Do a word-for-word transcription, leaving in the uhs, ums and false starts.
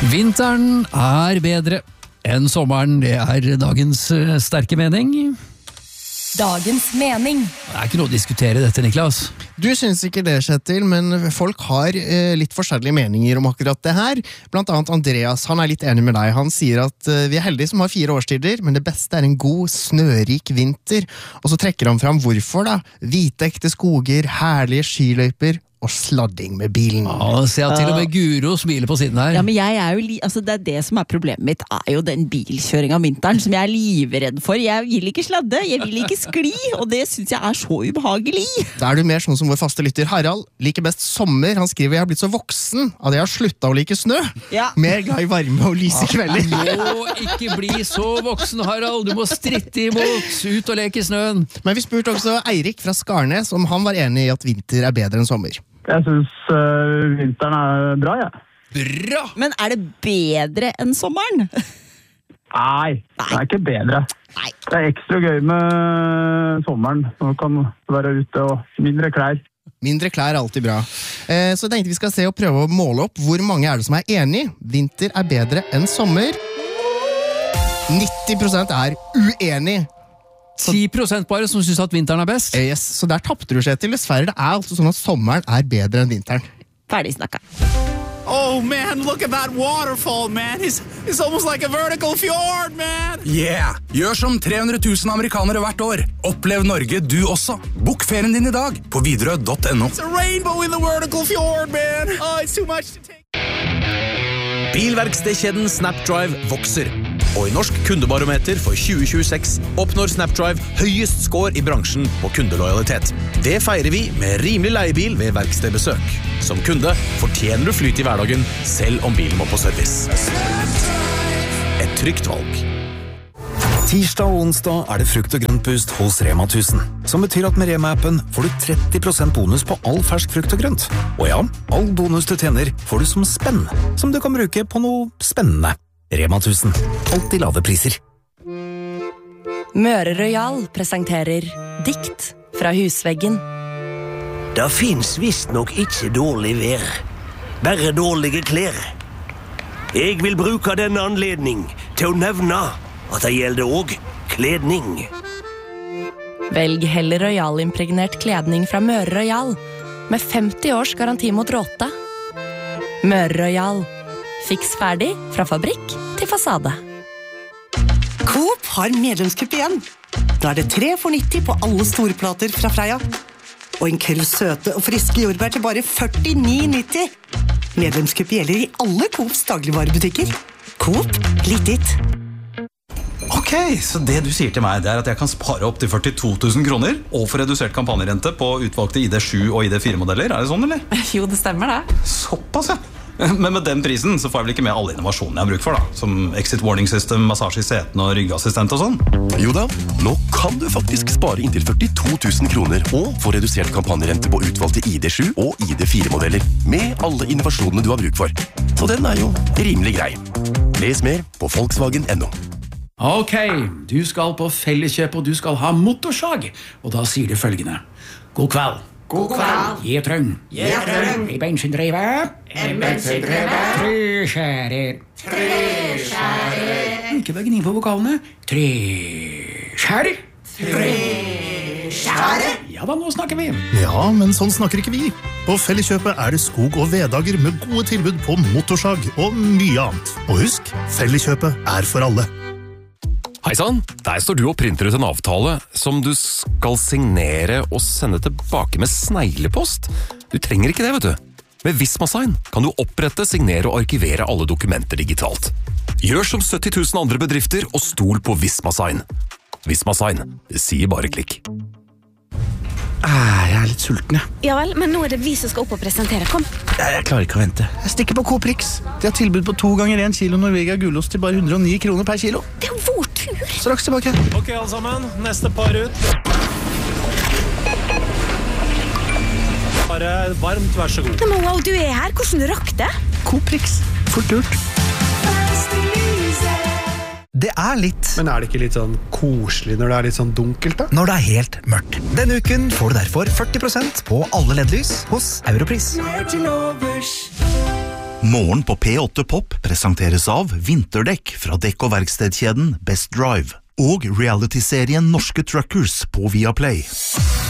Vinteren er bedre enn sommeren, det er dagens uh, sterke mening. Dagens mening. Det er ikke noe å diskutere dette, Niklas. Du syns ikke det, Kjetil, men folk har eh, litt forskjellige meninger om akkurat det her. Blant annet Andreas, han er litt enig med deg. Han sier at eh, vi er heldige som har fire årstider, men det beste er en god, snørik vinter. Og så trekker han fram hvorfor da. Hvitekte skoger, herlige skiløyper og sladding med bilen. Ja, se at til og med Guro smiler på siden her. Ja, men jeg er jo li- altså det er det som er problemet mitt, er jo den bilkjøring av vinteren, som jeg er livredd for. Jeg vil ikke sladde, jeg vil ikke skli, og det synes jeg er så ubehagelig. Da er du mer sånn som vår faste lytter Harald, liker best sommer. Han skriver, jeg har blitt så voksen at jeg har sluttet å like snø. Ja. Mer glad i varme og lyse kvelder. Du må ikke bli så voksen, Harald. Du må stritte imot, ut og leke i snøen. Men vi spurte også Eirik fra Skarnes om han var enig i at vinter er bedre enn sommer. Jeg synes uh, vinteren er bra, ja. Bra! Men er det bedre enn sommeren? Nei, det er ikke bedre. Nei. Det er ekstra gøy med sommeren. Nå kan du være ute og mindre klær. Mindre klær er alltid bra. Eh, så jeg tenkte vi skal se og prøve å måle opp hvor mange er det som er enig. Vinter er bedre enn sommer. nitti prosent er uenig. ti prosent bare som synes at vinteren er best. Eh, Yes, så der tappte du, Kjetil. Dessverre, det er altså sånn at sommeren er bedre enn vinteren. Ferdig snakka. Oh man, look at that waterfall, man. It's, it's almost like a vertical fjord, man. Yeah! Gjør som tre hundre tusen amerikanere hvert år. Opplev Norge du også. Bok ferien din i dag på Widerøe punktum no. It's a rainbow in the vertical fjord, man. Oh, it's too much to take. Bilverkstedkjeden Snapdrive vokser. Og i Norsk kundebarometer for tjue tjueseks oppnår Snapdrive høyest score i bransjen på kundelojalitet. Det feirer vi med rimelig leiebil ved verkstedbesøk. Som kunde fortjener du flyt i hverdagen, selv om bilen må på service. Et trygt valg. Tirsdag og onsdag er det frukt og grøntboost hos Rema tusen, som betyr at med Rema-appen får du tretti prosent bonus på all fersk frukt og grønt. Og ja, all bonus du tjener får du som spenn, som du kan bruke på noe spennende. Rema tusen, alltid lave priser. Møre Royal presenterer Dikt fra husveggen. Det finnes visst nok ikke dårlig vær, bare dårlige klær. Jeg vil bruke denne anledning til å nevne at det gjelder også kledning. Velg heller Royal-impregnert kledning fra Møre Royal, med femti års garanti mot råte. Møre Royal. Fiks ferdig fra fabrikk til fasade. Coop har medlemskupp igjen. Nå er det tre for nitti på alle store plater fra Freia. Og en kurv søte og friske jordbær til bare førtini nitti. Medlemskupp gjelder i alle Coops dagligvarebutikker. Coop, litt ditt. Ok, så det du sier til meg, det er at jeg kan spare opp til førtito tusen kroner og få redusert kampanjerente på utvalgte I D sju og I D fire modeller. Er det sånn, eller? Jo, det stemmer det. Såpass, ja. Men med den prisen så får jeg vel ikke med alle innovasjonene jeg har bruk for da, som exit warning system, massasje I setene og ryggassistent og sånn. Jo da, nå kan du faktisk spare inntil førtito tusen kroner og få redusert kampanjerente på utvalgte I D sju og I D fire modeller med alle innovasjonene du har bruk for. Så den er jo rimelig grei. Les mer på Volkswagen punktum no. Ok, du skal på felleskjøp og du skal ha motorsag, og da sier du følgende. God kveld. God kveld. Jeg trøng. Jeg trøng. I bensindriver. En bensindriver. Tre skjærer. Tre skjærer. Ikke bare gni på vokalene. Tre skjærer. Tre skjærer. Ja da, nå snakker vi. Ja, men sånn snakker ikke vi. På Felleskjøpet er det skog- og veddager med gode tilbud på motorsag og mye annet. Og husk, Felleskjøpet er for alle. Hei sann, der står du og printer ut en avtale som du skal signere og sende tilbake med sneglepost. Du trenger ikke det, vet du. Med Visma-sign kan du opprette, signere og arkivere alle dokumenter digitalt. Gjør som sytti tusen andre bedrifter og stol på Visma-sign. Visma-sign, det sier bare klikk. Ah, jeg er litt sulten, jeg. Ja vel, men nå er det vi som skal opp og presentere. Kom. Jeg, jeg klarer ikke å vente. Jeg stikker på Coop Rix. De har tilbud på to ganger en kilo Norvegia gulost til bare hundre og ni kroner per kilo. Det er jo vår tur. Straks tilbake. Ok, alle sammen. Neste par ut. Bare varmt, vær så god. Men wow, du er her. Hvordan du rakk det? Coop Rix. Fort gjort. Det er litt. Men er det ikke litt sånn koselig når det er litt sånn dunkelt da? Når det er helt mørkt. Denne uken får du derfor førti prosent på alle L E D-lys hos Europris. Morgen på P åtte Pop presenteres av vinterdekk fra dekk- og verkstedkjeden Best Drive og reality-serien Norske Truckers på Viaplay.